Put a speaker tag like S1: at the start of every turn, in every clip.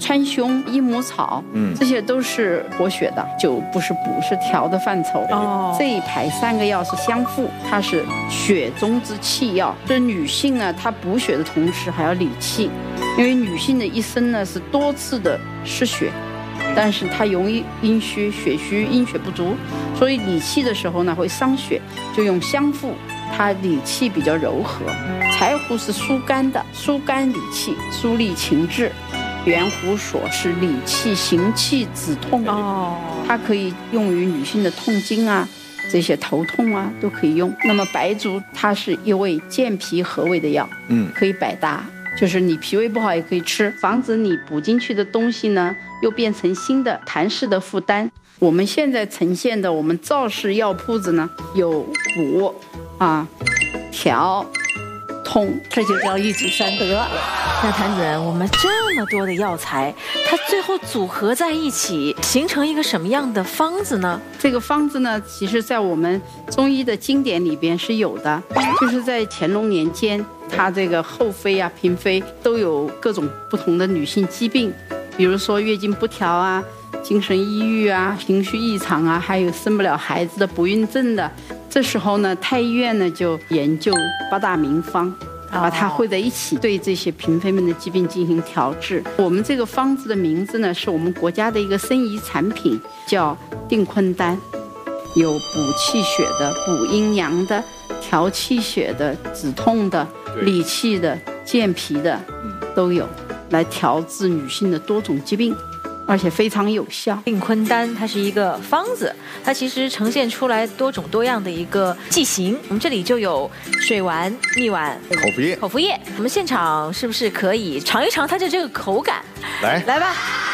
S1: 川芎、益母草，这些都是活血的，就不是补是调的范畴。这一排3个药是相附，它是血中之气药。这女性呢，她补血的同时还要理气，因为女性的一生呢是多次的失血，但是它容易阴虚、血虚、阴血不足，所以理气的时候呢会伤血，就用香附，它理气比较柔和。柴胡是疏肝的，疏肝理气，疏利情志。圆胡索是理气行气止痛，它可以用于女性的痛经啊，这些头痛啊都可以用。那么白术它是一味健脾和胃的药，可以百搭，就是你脾胃不好也可以吃，防止你补进去的东西呢又变成新的痰湿的负担。我们现在呈现的我们赵氏药铺子呢，有补调通，
S2: 这就叫一举三得。
S3: 那谭主任，我们这么多的药材，它最后组合在一起，形成一个什么样的方子呢？
S1: 这个方子呢，其实在我们中医的经典里边是有的，就是在乾隆年间，它这个后妃啊、嫔妃都有各种不同的女性疾病，比如说月经不调啊、精神抑郁啊、情绪异常啊，还有生不了孩子的不孕症的。这时候呢，太医院呢就研究8大名方，把它汇在一起，对这些嫔妃们的疾病进行调治。我们这个方子的名字呢，是我们国家的一个申遗产品，叫定坤丹，有补气血的、补阴阳的、调气血的、止痛的、理气的、健脾的，都有，来调治女性的多种疾病。而且非常有效。
S3: 定坤丹它是一个方子，它其实呈现出来多种多样的一个剂型。我们这里就有水丸、蜜丸、口服液。我们现场是不是可以尝一尝它的这个口感？来吧，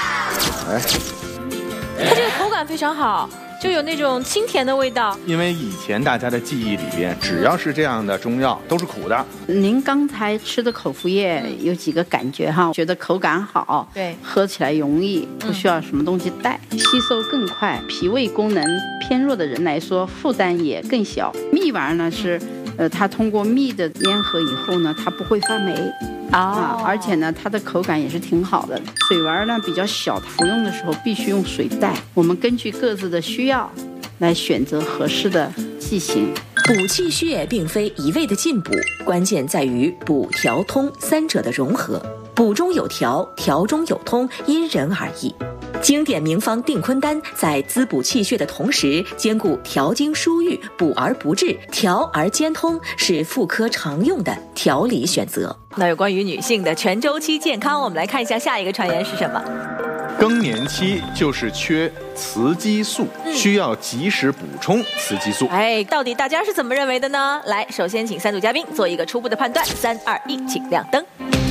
S3: 它这个口感非常好。就有那种清甜的味道。
S4: 因为以前大家的记忆里边，只要是这样的中药都是苦的。
S1: 您刚才吃的口服液有几个感觉哈？觉得口感好，
S3: 对，
S1: 喝起来容易，不需要什么东西带，吸收更快，脾胃功能偏弱的人来说负担也更小。蜜丸呢是，它通过蜜的粘合以后呢，它不会发霉。而且呢，它的口感也是挺好的。水丸呢比较小，服用的时候必须用水袋。我们根据各自的需要来选择合适的剂型。
S5: 补气血并非一味的进补，关键在于补调通三者的融合。补中有调，调中有通，因人而异。经典名方定坤丹在滋补气血的同时，兼顾调经疏郁，补而不滞，调而兼通，是妇科常用的调理选择。
S3: 那有关于女性的全周期健康，我们来看一下下一个传言是什么。
S4: 更年期就是缺雌激素，需要及时补充雌激素。
S3: 到底大家是怎么认为的呢？来，首先请三组嘉宾做一个初步的判断。3、2、1，请亮灯。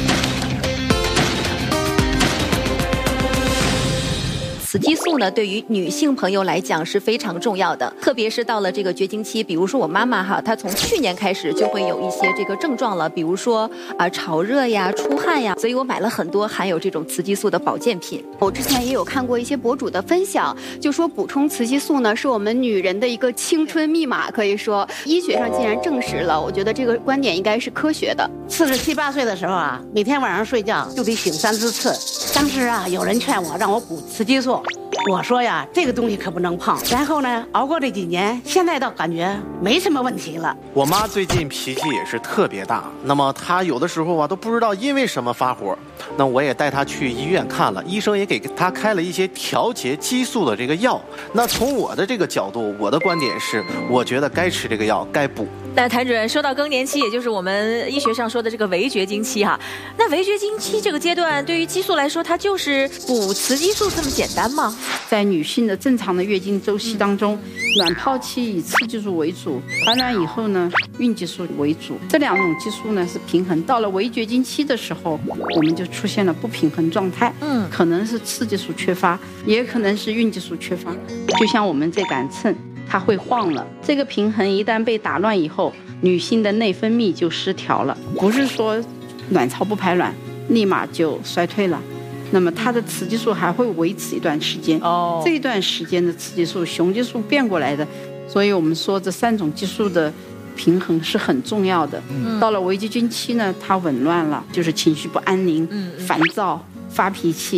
S6: 雌激素呢，对于女性朋友来讲是非常重要的，特别是到了这个绝经期。比如说我妈妈哈，她从去年开始就会有一些这个症状了，比如说潮热呀、出汗呀，所以我买了很多含有这种雌激素的保健品。
S7: 我之前也有看过一些博主的分享，就说补充雌激素呢是我们女人的一个青春密码，可以说医学上既然证实了，我觉得这个观点应该是科学的。
S2: 47、8岁的时候啊，每天晚上睡觉就得醒3、4次。当时啊，有人劝我让我补雌激素。我说呀，这个东西可不能碰。然后呢，熬过这几年，现在倒感觉没什么问题了。
S8: 我妈最近脾气也是特别大，那么她有的时候啊都不知道因为什么发火。那我也带她去医院看了，医生也给她开了一些调节激素的这个药。那从我的这个角度，我的观点是，我觉得该吃这个药，该补。
S3: 那谭主任说到更年期，也就是我们医学上说的这个围绝经期哈。那围绝经期这个阶段，对于激素来说，它就是补雌激素这么简单吗？
S1: 在女性的正常的月经周期当中，卵泡期以雌激素为主，排卵以后呢，孕激素为主。这两种激素呢是平衡。到了围绝经期的时候，我们就出现了不平衡状态。可能是雌激素缺乏，也可能是孕激素缺乏。就像我们这杆秤，它会晃了。这个平衡一旦被打乱以后，女性的内分泌就失调了。不是说卵巢不排卵，立马就衰退了。那么它的雌激素还会维持一段时间。这一段时间的雌激素、雄激素变过来的，所以我们说这3种激素的平衡是很重要的。到了围绝经期呢，它紊乱了，就是情绪不安宁、烦躁、发脾气，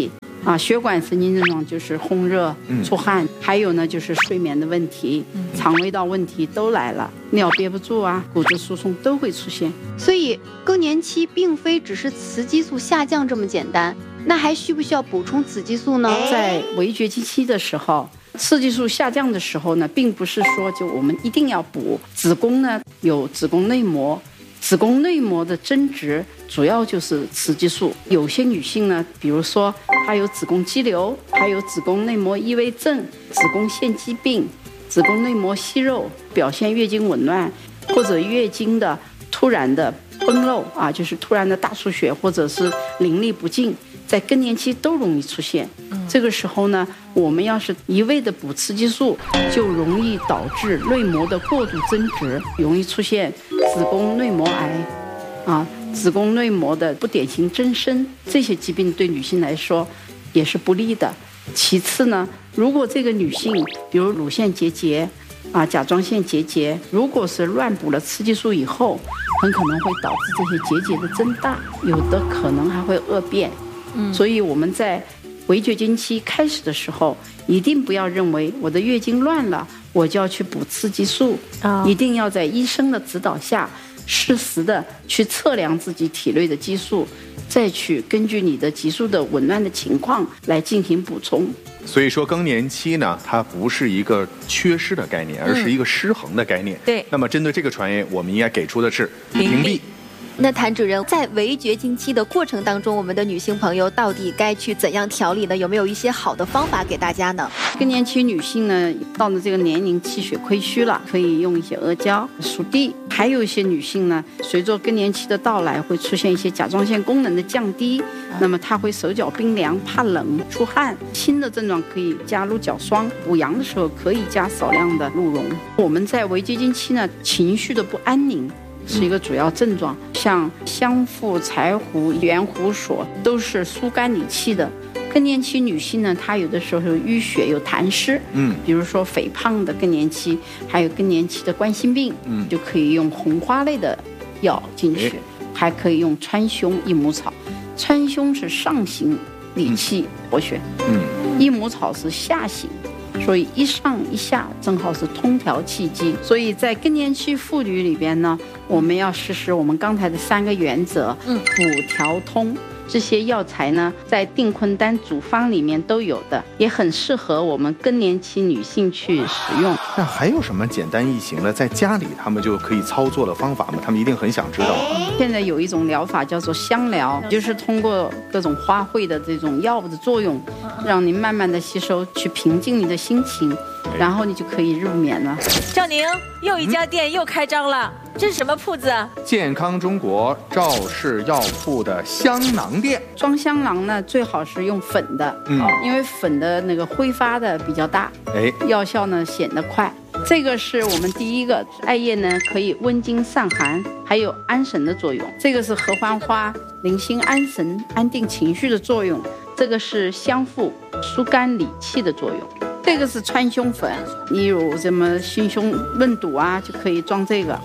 S1: 血管神经症状就是烘热、出汗，还有呢就是睡眠的问题、肠胃道问题都来了，尿憋不住啊，骨质疏松都会出现。
S7: 所以更年期并非只是雌激素下降这么简单，那还需不需要补充雌激素呢？
S1: 在围绝经期的时候，雌激素下降的时候呢，并不是说就我们一定要补。子宫呢有子宫内膜，子宫内膜的增殖主要就是雌激素。有些女性呢，比如说她有子宫肌瘤，还有子宫内膜异位症、子宫腺肌病、子宫内膜息肉，表现月经紊乱或者月经的突然的崩漏啊，就是突然的大出血或者是淋漓不尽，在更年期都容易出现。这个时候呢，我们要是一味的补雌激素，就容易导致内膜的过度增殖，容易出现子宫内膜癌啊、子宫内膜的不典型增生，这些疾病对女性来说也是不利的。其次呢，如果这个女性比如乳腺结节啊、甲状腺结节，如果是乱补了雌激素以后，很可能会导致这些结节的增大，有的可能还会恶变。所以我们在围绝经期开始的时候，一定不要认为我的月经乱了，我就要去补雌激素，一定要在医生的指导下，适时的去测量自己体内的激素，再去根据你的激素的紊乱的情况来进行补充。
S4: 所以说更年期呢，它不是一个缺失的概念，而是一个失衡的概念。
S3: 对。
S4: 那么针对这个传言，我们应该给出的是屏蔽。
S6: 那谭主任，在围绝经期的过程当中，我们的女性朋友到底该去怎样调理呢？有没有一些好的方法给大家呢？
S1: 更年期女性呢，到了这个年龄气血亏虚了，可以用一些阿胶、熟地。还有一些女性呢，随着更年期的到来，会出现一些甲状腺功能的降低，那么她会手脚冰凉、怕冷、出汗。轻的症状可以加鹿角霜，补阳的时候可以加少量的鹿茸。我们在围绝经期呢，情绪的不安宁是一个主要症状，像香附、柴胡、圆胡索都是疏肝理气的。更年期女性呢，她有的时候有淤血、有痰湿，比如说肥胖的更年期，还有更年期的冠心病，就可以用红花类的药进去，还可以用川芎、益母草。川芎是上行理气活血，益母草是下行。所以一上一下正好是通调气机，所以在更年期妇女里边呢，我们要实施我们刚才的3个原则，补调通。这些药材呢，在订婚单组方里面都有的，也很适合我们更年期女性去使用。
S4: 那还有什么简单易行的，在家里他们就可以操作的方法吗？他们一定很想知道。
S1: 现在有一种疗法叫做香疗，就是通过各种花卉的这种药物的作用，让您慢慢的吸收，去平静你的心情，然后你就可以入眠了。
S3: 赵宁，又一家店又开张了，这是什么铺子啊？
S4: 健康中国赵氏药铺的香囊店。
S1: 装香囊呢，最好是用粉的，因为粉的那个挥发的比较大，药效呢显得快。这个是我们第一个，艾叶呢可以温经散寒，还有安神的作用。这个是合欢花，宁心安神、安定情绪的作用。这个是香附，疏肝理气的作用。这个是川芎粉，你有什么心胸闷堵啊，就可以装这个。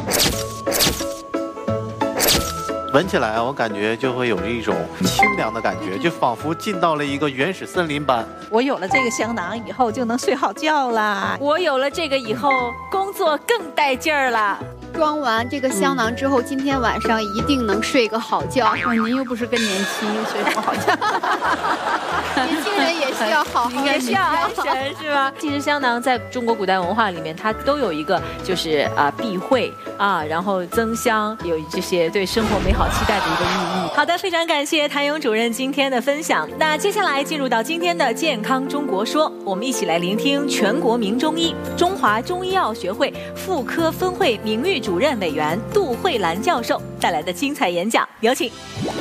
S8: 闻起来我感觉就会有一种清凉的感觉，就仿佛进到了一个原始森林般。
S9: 我有了这个香囊以后就能睡好觉啦。
S3: 我有了这个以后工作更带劲儿了。
S7: 装完这个香囊之后，今天晚上一定能睡个好觉。
S1: 您又不是更年期，睡不好觉。
S7: 年轻人也需要好好，
S3: 也需要安神，是吧？其实香囊在中国古代文化里面，它都有一个就是避讳啊，然后增香，有这些对生活美好期待的一个意义。好的，非常感谢谭勇主任今天的分享。那接下来进入到今天的健康中国说，我们一起来聆听全国名中医、中华中医药学会妇科分会名誉主任委员杜慧兰教授带来的精彩演讲，有请。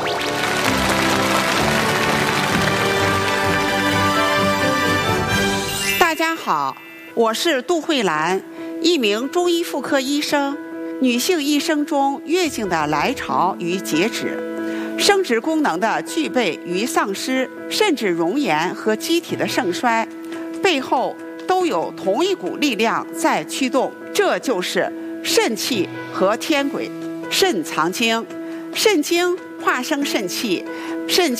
S2: 大家好，我是杜慧兰，一名中医妇科医生。女性一生中月经的来潮与截止，生殖功能的具备与丧失，甚至容颜和机体的盛衰，背后都有同一股力量在驱动，这就是肾气和天癸。肾藏精，肾精化生肾气，肾精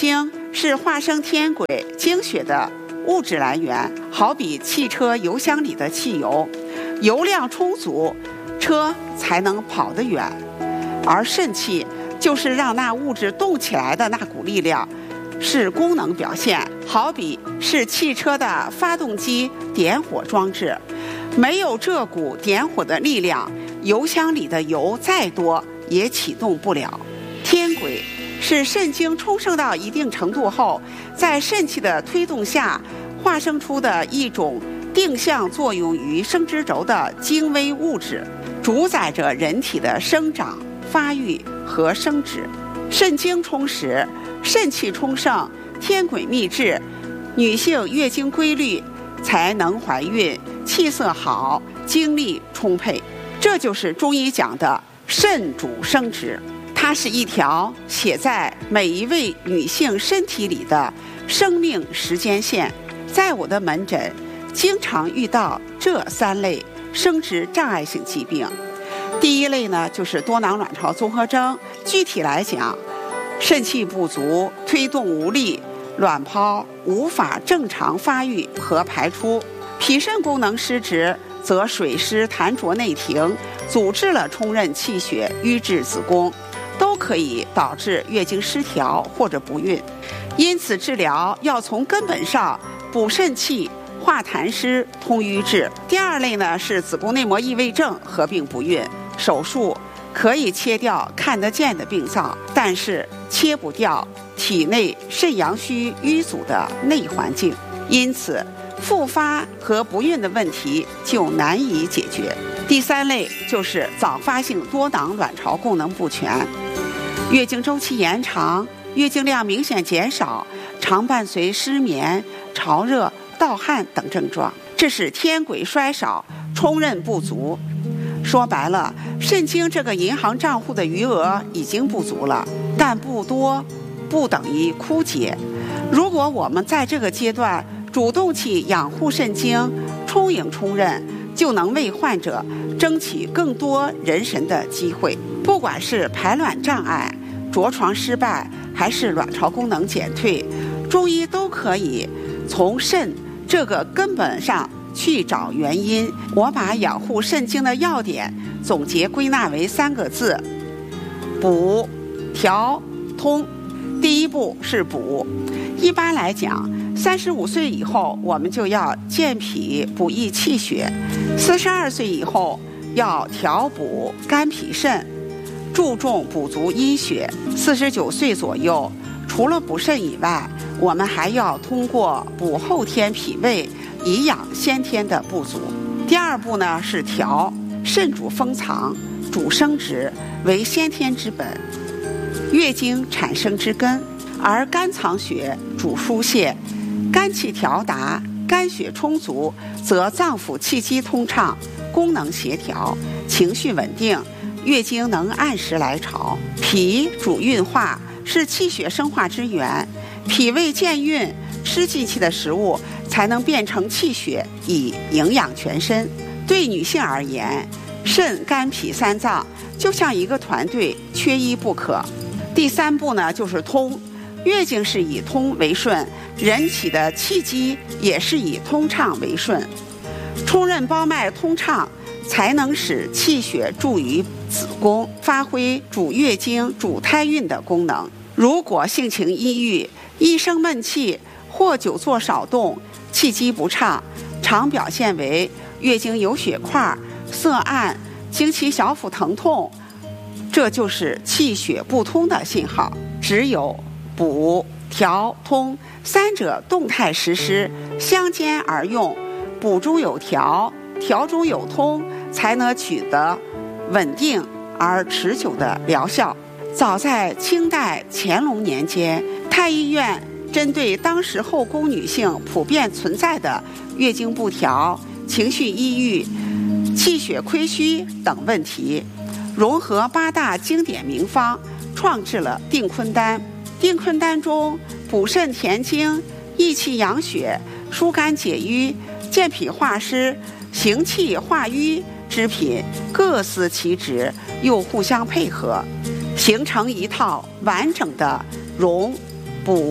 S10: 是化生天癸精血的物质来源，好比汽车油箱里的汽油，油量充足，车才能跑得远。而肾气就是让那物质动起来的那股力量，是功能表现，好比是汽车的发动机点火装置，没有这股点火的力量，油箱里的油再多也启动不了。天癸是肾精充盛到一定程度后，在肾气的推动下化生出的一种定向作用于生殖轴的精微物质，主宰着人体的生长、发育和生殖。肾精充实，肾气充盛，天癸密制，女性月经规律，才能怀孕，气色好，精力充沛。这就是中医讲的肾主生殖，它是一条写在每一位女性身体里的生命时间线。在我的门诊经常遇到这3类生殖障碍性疾病。第一类呢，就是多囊卵巢综合征，具体来讲，肾气不足，推动无力，卵泡无法正常发育和排出，脾肾功能失职，则水湿痰浊内停，阻滞了冲任气血，瘀滞子宫，都可以导致月经失调或者不孕。因此治疗要从根本上补肾气，化痰湿，通瘀滞。第二类呢，是子宫内膜异位症合并不孕，手术可以切掉看得见的病灶，但是切不掉体内肾阳虚瘀阻的内环境，因此复发和不孕的问题就难以解决。第3类就是早发性多囊卵巢功能不全，月经周期延长，月经量明显减少，常伴随失眠、潮热、盗汗等症状，这是天癸衰少，冲任不足。说白了，肾精这个银行账户的余额已经不足了，但不多不等于枯竭。如果我们在这个阶段主动去养护肾精，充盈充任，就能为患者争取更多人参的机会。不管是排卵障碍、着床失败，还是卵巢功能减退，中医都可以从肾这个根本上去找原因。我把养护肾精的要点总结归纳为3个字：补、调、通。第一步是补。一般来讲，35岁以后我们就要健脾补益气血，42岁以后要调补肝脾肾，注重补足阴血。49岁左右，除了补肾以外，我们还要通过补后天脾胃，以养先天的不足。第二步呢是调，肾主封藏，主生殖，为先天之本，月经产生之根，而肝藏血，主疏泄，肝气调达，肝血充足，则脏腑气机通畅，功能协调，情绪稳定，月经能按时来潮。脾主运化，是气血生化之源，脾胃健运，吃进去的食物才能变成气血，以营养全身。对女性而言，肾、肝、脾3脏就像一个团队，缺一不可。第3步呢就是通，月经是以通为顺，人体的气机也是以通畅为顺，冲任包脉通畅，才能使气血注于子宫，发挥主月经、主胎孕的功能。如果性情抑郁，一生闷气，或久坐少动，气机不畅，常表现为月经有血块、色暗、经期小腹疼痛，这就是气血不通的信号。只有补、调、通3者动态实施，相兼而用，补中有调，调中有通，才能取得稳定而持久的疗效。早在清代乾隆年间，太医院针对当时后宫女性普遍存在的月经不调、情绪抑郁、气血亏虚等问题，融合8大经典名方，创制了定坤丹。定坤丹中补肾填精、益气养血、疏肝解郁、健脾化湿、行气化瘀之品各司其职，又互相配合，形成一套完整的溶、补、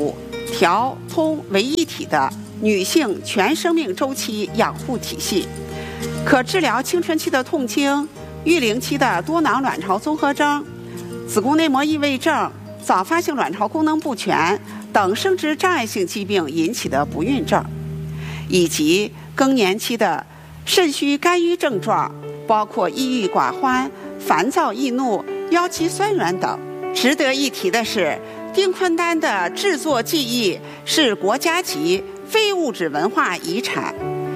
S10: 调、通为一体的女性全生命周期养护体系，可治疗青春期的痛经、育龄期的多囊卵巢综合征、子宫内膜异位症、早发性卵巢功能不全等生殖障碍性疾病引起的不孕症，以及更年期的肾虚肝郁症状，包括抑郁寡欢、烦躁易怒、腰肌酸软等。值得一提的是，丁坤丹的制作技艺是国家级非物质文化遗产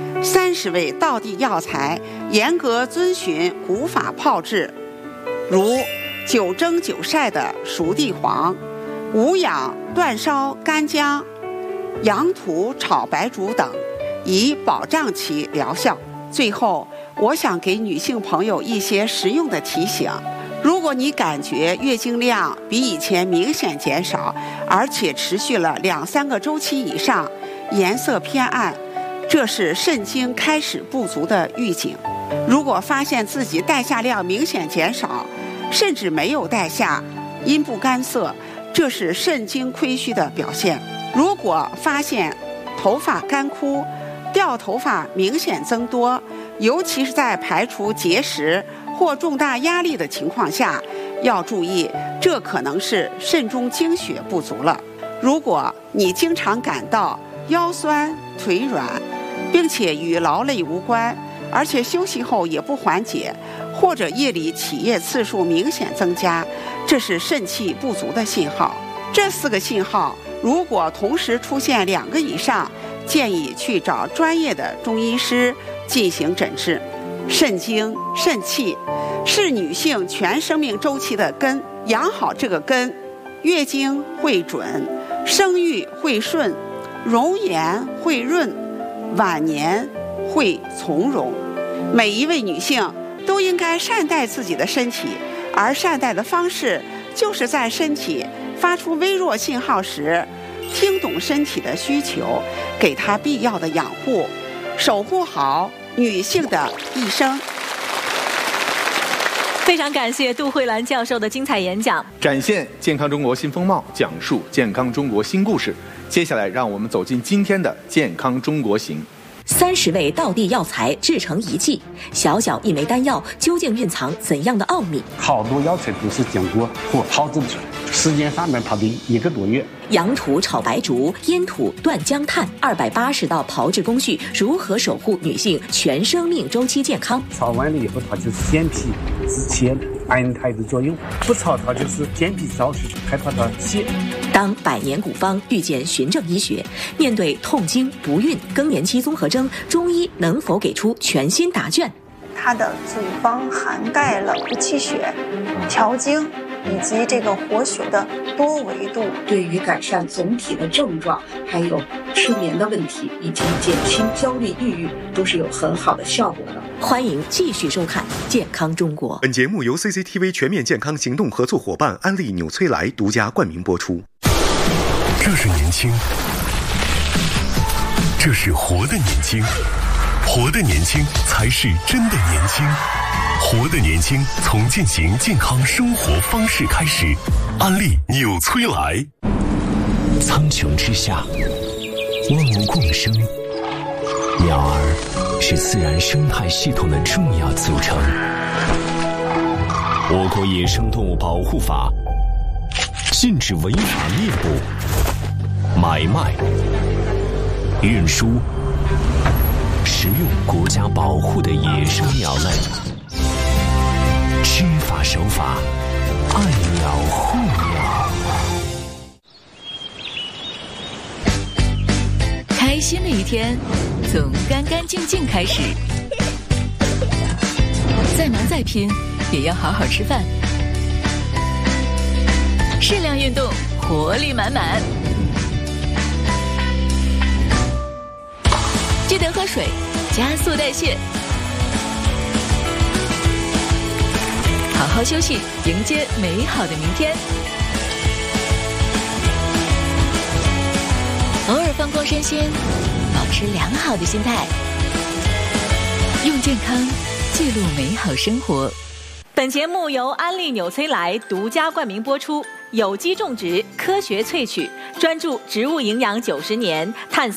S10: ，30味道地药材严格遵循古法炮制，如9蒸9晒的熟地黄、无氧断烧干姜、羊肚炒白术等，以保障其疗效。最后，我想给女性朋友一些实用的提醒。如果你感觉月经量比以前明显减少，而且持续了2-3个周期以上，颜色偏暗，这是肾精开始不足的预警。如果发现自己带下量明显减少，甚至没有带下，阴部干涩，这是肾精亏虚的表现。如果发现头发干枯、掉头发明显增多，尤其是在排除结石或重大压力的情况下，要注意，这可能是肾中精血不足了。如果你经常感到腰酸腿软，并且与劳累无关，而且休息后也不缓解，或者夜里起夜次数明显增加，这是肾气不足的信号。这4个信号如果同时出现2个以上，建议去找专业的中医师进行诊治。肾精、肾气是女性全生命周期的根，养好这个根，月经会准，生育会顺，容颜会润，晚年会从容。每一位女性都应该善待自己的身体，而善待的方式就是在身体发出微弱信号时，听懂身体的需求，给它必要的养护，守护好女性的一生。
S3: 非常感谢杜慧兰教授的精彩演讲，
S4: 展现健康中国新风貌，讲述健康中国新故事。接下来让我们走进今天的健康中国行。
S5: 30味道地药材制成一剂，小小一枚丹药究竟蕴藏怎样的奥秘？
S11: 好多药材都是经过炮制的，时间上面跑的1个多月。
S5: 羊肚炒白术、阴土断姜炭，280道炮制工序如何守护女性全生命周期健康？
S11: 炒完了以后，它就是健脾止泻安胎的作用；不炒它就是健脾消食，害怕它泻。
S5: 当百年古方遇见循证医学，面对痛经、不孕、更年期综合征，中医能否给出全新答卷？
S12: 它的组方涵盖了补气血、调经以及这个活血的多维度，
S13: 对于改善总体的症状，还有失眠的问题，以及减轻焦虑、抑郁，都是有很好的效果的。
S5: 欢迎继续收看《健康中国》。
S14: 本节目由 CCTV 全面健康行动合作伙伴安利纽崔莱独家冠名播出。
S15: 这是年轻，这是活的年轻，活的年轻才是真的年轻。活的年轻，从践行健康生活方式开始。安利纽崔莱。苍穹之下，万物共生，鸟儿是自然生态系统的重要组成。我国野生动物保护法禁止违法猎捕、买卖、运输、食用国家保护的野生鸟类。知法守法，爱鸟护鸟。
S16: 开心的一天从干干净净开始，再忙再拼也要好好吃饭，适量运动，活力满满。记得喝水，加速代谢。好好休息，迎接美好的明天。偶尔放光身心，保持良好的心态，用健康记录美好生活。
S3: 本节目由安利纽崔莱独家冠名播出。 有机种植科学萃取，专注植物营养90年，探索